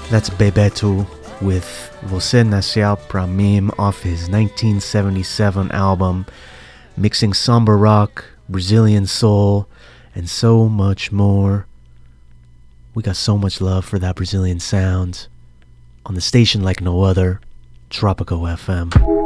That's Bebeto with Você Nasceu Pra Mim off his 1977 album, mixing samba rock, Brazilian soul, and so much more. We got so much love for that Brazilian sound on the station like no other, Tropico FM.